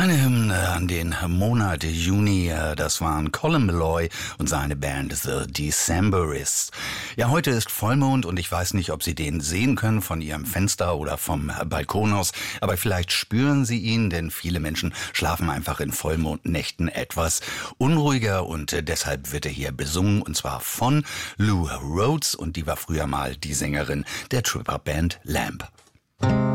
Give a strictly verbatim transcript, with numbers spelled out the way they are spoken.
Eine Hymne an den Monat Juni, das waren Colin Meloy und seine Band The Decemberists. Ja, heute ist Vollmond und ich weiß nicht, ob Sie den sehen können von Ihrem Fenster oder vom Balkon aus, aber vielleicht spüren Sie ihn, denn viele Menschen schlafen einfach in Vollmondnächten etwas unruhiger und deshalb wird er hier besungen und zwar von Lou Rhodes und die war früher mal die Sängerin der Trip-Hop-Band Lamb.